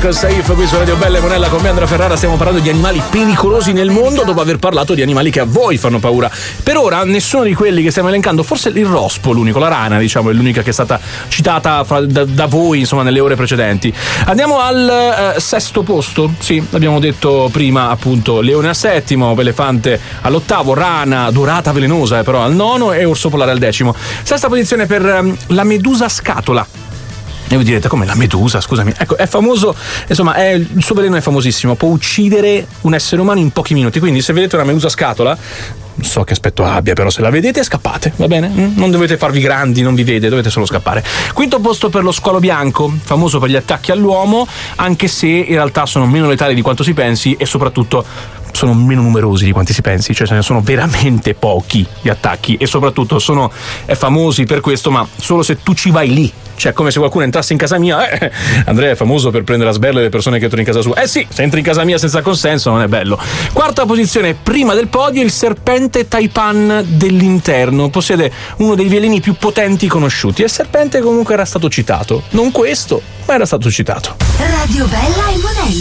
con Saif qui su Radio Bella e Monella con me Andrea Ferrara. Stiamo parlando di animali pericolosi nel mondo dopo aver parlato di animali che a voi fanno paura. Per ora nessuno di quelli che stiamo elencando, forse il rospo, l'unico, la rana diciamo è l'unica che è stata citata da voi insomma nelle ore precedenti. Andiamo al sesto posto, sì, l'abbiamo detto prima appunto, leone al settimo, elefante all'8º, rana dorata velenosa però al 9º e orso polare al 10º. Sesta posizione per la medusa scatola. E voi direte, come la medusa, scusami? Ecco, è famoso, insomma, il suo veleno è famosissimo, può uccidere un essere umano in pochi minuti, quindi se vedete una medusa scatola, non so che aspetto abbia, però se la vedete scappate, va bene? Non dovete farvi grandi, non vi vede, dovete solo scappare. Quinto posto per lo squalo bianco, famoso per gli attacchi all'uomo, anche se in realtà sono meno letali di quanto si pensi e soprattutto sono meno numerosi di quanti si pensi, cioè ce ne sono veramente pochi gli attacchi e soprattutto sono famosi per questo, ma solo se tu ci vai lì. Cioè, come se qualcuno entrasse in casa mia, Andrea è famoso per prendere a sberle le persone che entrano in casa sua. Sì, se entri in casa mia senza consenso non è bello. Quarta posizione, prima del podio, il serpente taipan dell'interno. Possiede uno dei veleni più potenti conosciuti. E il serpente comunque era stato citato. Non questo, ma era stato citato. Radio Bella e Monella.